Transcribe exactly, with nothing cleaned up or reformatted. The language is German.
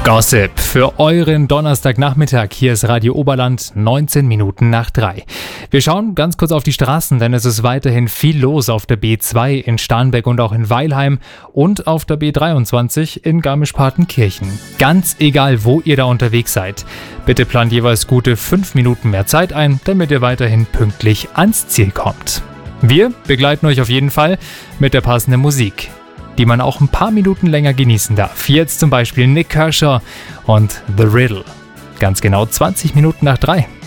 Gossip für euren Donnerstagnachmittag. Hier ist Radio Oberland, neunzehn Minuten nach drei. Wir schauen ganz kurz auf die Straßen, denn es ist weiterhin viel los auf der B zwei in Starnberg und auch in Weilheim und auf der B dreiundzwanzig in Garmisch-Partenkirchen. Ganz egal, wo ihr da unterwegs seid. Bitte plant jeweils gute fünf Minuten mehr Zeit ein, damit ihr weiterhin pünktlich ans Ziel kommt. Wir begleiten euch auf jeden Fall mit der passenden Musik, die man auch ein paar Minuten länger genießen darf. Jetzt zum Beispiel Nik Kershaw und The Riddle. Ganz genau zwanzig Minuten nach drei.